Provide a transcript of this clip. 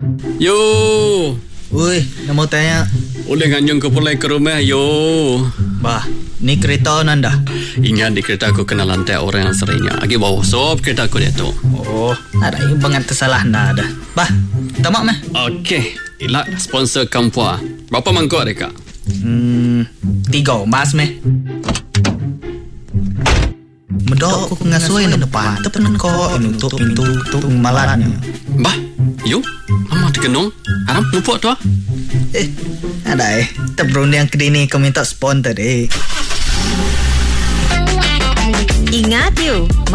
Yo. Ui, nak mau tanya. Boleh nganyung ke pulai ke rumah, yo. Bah, ni kereta nanda. Ingat di kereta aku kena lantai orang yang seringnya. Agi bawa sop kereta aku dia tu. Oh, ada yang bangat tersalah nada. Bah, tamak meh. Okey, ila sponsor kampua. Berapa mangkuk mereka? 3 mas meh. Medok aku ngasoi na depan. Tepen kau nutup pintu tutup malatnya. Bah, yo. Lama terkenung. Haram lupa tu ah. Ada tebrun yang kedini kau minta sponsor Ingat you.